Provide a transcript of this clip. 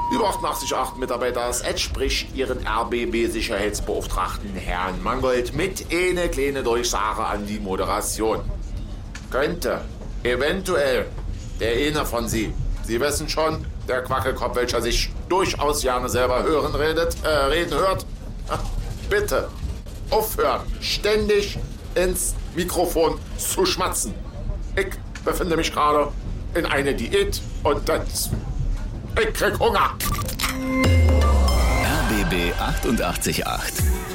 Über 88 Mitarbeiter, es spricht Ihren RBB-Sicherheitsbeauftragten Herrn Mangold mit eine kleine Durchsage an die Moderation. Könnte, eventuell, der eine von Sie wissen schon, der Quackelkopf, welcher sich durchaus gerne selber reden hört, bitte aufhören, ständig ins Mikrofon zu schmatzen. Ich befinde mich gerade in einer Diät und ich krieg Hunger. RBB 88.8